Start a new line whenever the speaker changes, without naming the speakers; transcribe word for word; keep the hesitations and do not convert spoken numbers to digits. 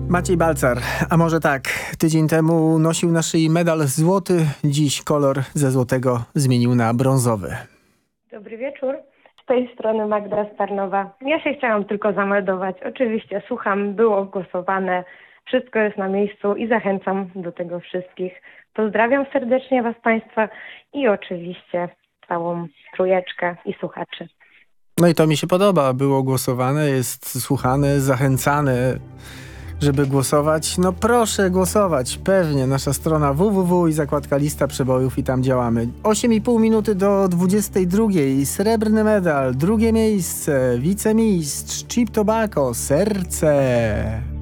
Maciej Balcar, a może tak, tydzień temu nosił na szyi medal złoty, dziś kolor ze złotego zmienił na brązowy.
Dobry wieczór. Z tej strony Magda z Tarnowa. Ja się chciałam tylko zameldować. Oczywiście słucham, było głosowane, wszystko jest na miejscu i zachęcam do tego wszystkich. Pozdrawiam serdecznie Was Państwa i oczywiście całą trójeczkę i słuchaczy.
No i to mi się podoba, było głosowane, jest słuchane, zachęcane, żeby głosować. No proszę głosować, pewnie, nasza strona www i zakładka lista przebojów i tam działamy. osiem i pół minuty do dwudziestej drugiej, srebrny medal, drugie miejsce, wicemistrz Cheap Tobacco, serce.